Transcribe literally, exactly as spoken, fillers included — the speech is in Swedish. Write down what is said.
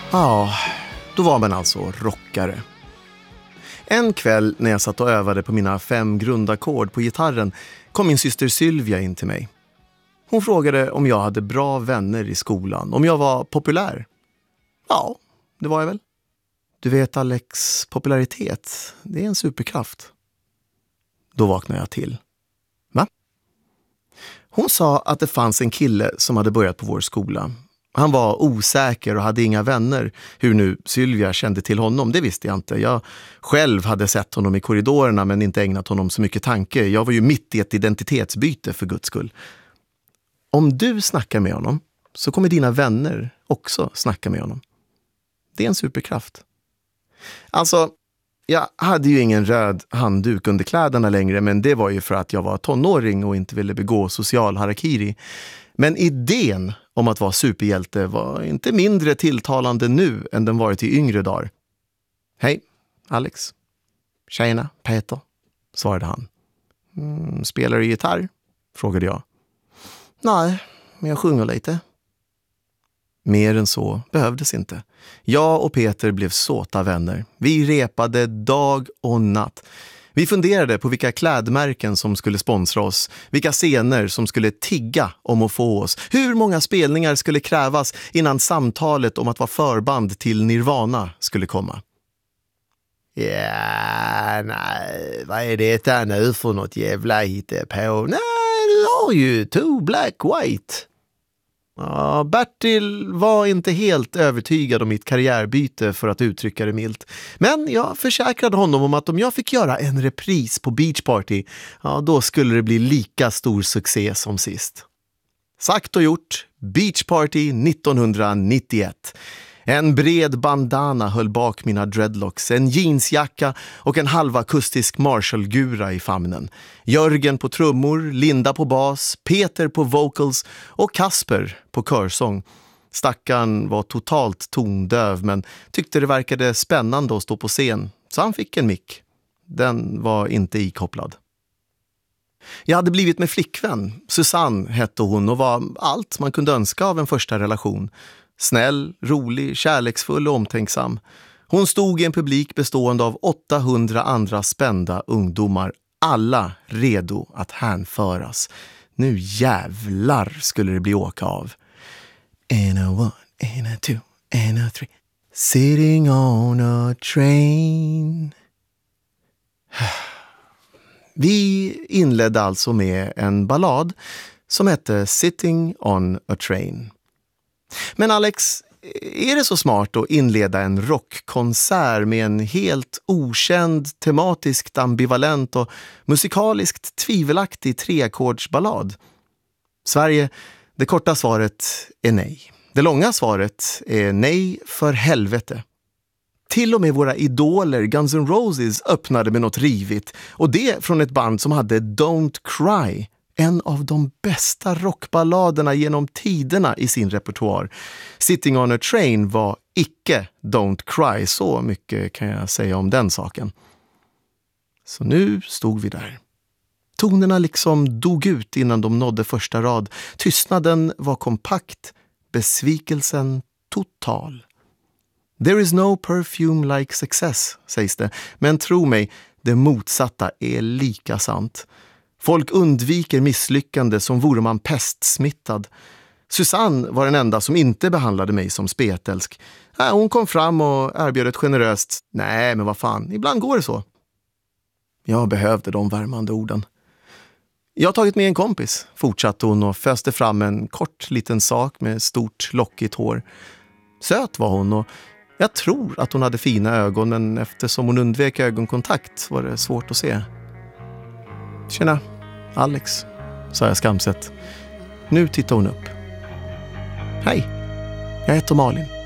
Ja, då var man alltså rockare. En kväll när jag satt och övade på mina fem grundackord på gitarren kom min syster Sylvia in till mig. Hon frågade om jag hade bra vänner i skolan, om jag var populär. Ja, det var jag väl. Du vet Alex, popularitet, det är en superkraft. Då vaknade jag till. Va? Hon sa att det fanns en kille som hade börjat på vår skola. Han var osäker och hade inga vänner. Hur nu Sylvia kände till honom, det visste jag inte. Jag själv hade sett honom i korridorerna men inte ägnat honom så mycket tanke. Jag var ju mitt i ett identitetsbyte för Guds skull. Om du snackar med honom så kommer dina vänner också snacka med honom. Det är en superkraft. Alltså, jag hade ju ingen röd handduk under kläderna längre, men det var ju för att jag var tonåring och inte ville begå social harakiri. Men idén om att vara superhjälte var inte mindre tilltalande nu än den varit i yngre dagar. Hej, Alex. Tjena, Peter, svarade han. Mm, spelar du gitarr? Frågade jag. Nej, men jag sjunger lite. Mer än så behövdes inte. Jag och Peter blev såta vänner. Vi repade dag och natt. Vi funderade på vilka klädmärken som skulle sponsra oss, vilka scener som skulle tigga om att få oss, hur många spelningar skulle krävas innan samtalet om att vara förband till Nirvana skulle komma. Ja, nej, vad är detta nu för något jävla hittepå? Nej, du har ju Two Black White. Ja, Bertil var inte helt övertygad om mitt karriärbyte för att uttrycka det milt. Men jag försäkrade honom om att om jag fick göra en repris på Beach Party, ja, då skulle det bli lika stor succé som sist. Sagt och gjort, Beach Party nittonhundranittioett. En bred bandana höll bak mina dreadlocks, en jeansjacka och en halvakustisk Marshall-gura i famnen. Jörgen på trummor, Linda på bas, Peter på vocals och Kasper på körsång. Stackarn var totalt tondöv men tyckte det verkade spännande att stå på scen, så han fick en mick. Den var inte ikopplad. Jag hade blivit med flickvän. Susanne hette hon och var allt man kunde önska av en första relation. Snäll, rolig, kärleksfull och omtänksam. Hon stod i en publik bestående av åttahundra andra spända ungdomar. Alla redo att hänföras. Nu jävlar skulle det bli åka av. And a one, and a two, and a three. Sitting on a train. Vi inledde alltså med en ballad som hette Sitting on a Train. Men Alex, är det så smart att inleda en rockkonsert med en helt okänd, tematiskt ambivalent och musikaliskt tvivelaktig treackordsballad? Sverige, det korta svaret är nej. Det långa svaret är nej för helvete. Till och med våra idoler Guns N' Roses öppnade med något rivigt, och det från ett band som hade Don't Cry, en av de bästa rockballaderna genom tiderna i sin repertoar. Sitting on a Train var icke Don't Cry, så mycket kan jag säga om den saken. Så nu stod vi där. Tonerna liksom dog ut innan de nådde första rad. Tystnaden var kompakt, besvikelsen total. There is no perfume like success, sägs det. Men tro mig, det motsatta är lika sant. Folk undviker misslyckande som vore man pestsmittad. Susanne var den enda som inte behandlade mig som spetälsk. Äh, hon kom fram och erbjöd ett generöst nej, men vad fan, ibland går det så. Jag behövde de värmande orden. Jag har tagit med en kompis, fortsatte hon och föste fram en kort liten sak med stort lockigt hår. Söt var hon och jag tror att hon hade fina ögon, men eftersom hon undvek ögonkontakt var det svårt att se. Tjena, Alex, sa jag skamset. Nu tittar hon upp. Hej, jag heter Malin.